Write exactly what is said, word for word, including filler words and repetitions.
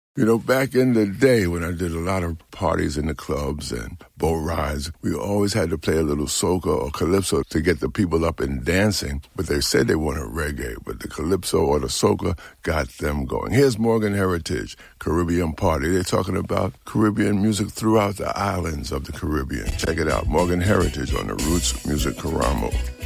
You know, back in the day when I did a lot of parties in the clubs and boat rides, we always had to play a little soca or calypso to get the people up and dancing. But they said they wanted reggae, but the calypso or the soca got them going. Here's Morgan Heritage, Caribbean Party. They're talking about Caribbean music throughout the islands of the Caribbean. Check it out, Morgan Heritage on the Roots Music Karamo.